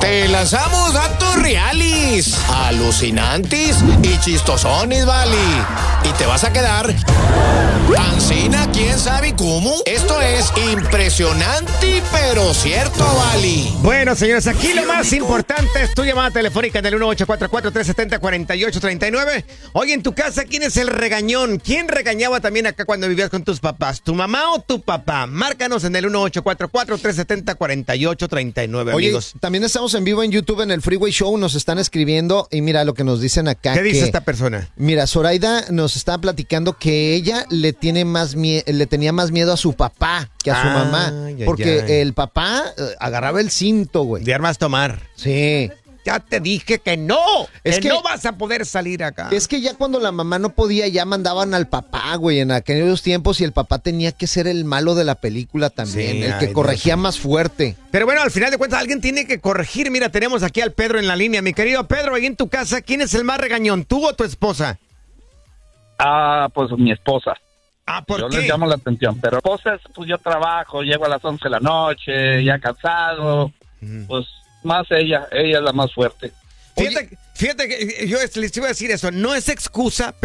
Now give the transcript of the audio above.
Te lanzamos datos reales, alucinantes y chistosones, vale. Y te vas a quedar pancina, quién sabe cómo. Esto es impresionante, pero cierto, vale. Bueno, señores, aquí lo más importante es tu llamada telefónica en el 1844-370-4839. Oye, en tu casa, ¿quién es el regañón? ¿Quién regañaba también acá cuando vivías con tus papás? ¿Tu mamá o tu papá? Márcanos en el 1844-370-4839, amigos. Oye, también estamos en vivo en YouTube en el Freeway Show, nos están escribiendo y mira lo que nos dicen acá. ¿Qué dice esta persona? Mira, Zoraida nos está platicando que ella le tenía más miedo a su papá que a su mamá, porque el papá agarraba el cinto, güey. De armas tomar. Sí. Ya te dije que no, es que no vas a poder salir acá. Es que ya cuando la mamá no podía, ya mandaban al papá, güey, en aquellos tiempos, y el papá tenía que ser el malo de la película también, sí, el que corregía más fuerte. Pero bueno, al final de cuentas, alguien tiene que corregir. Mira, tenemos aquí al Pedro en la línea. Mi querido Pedro, ahí en tu casa, ¿quién es el más regañón, tú o tu esposa? Pues mi esposa. ¿Por yo qué? les llamo la atención, pero cosas, pues yo trabajo, llego a las 11 de la noche, ya cansado, pues más ella es la más fuerte. Fíjate que yo les iba a decir eso, no es excusa,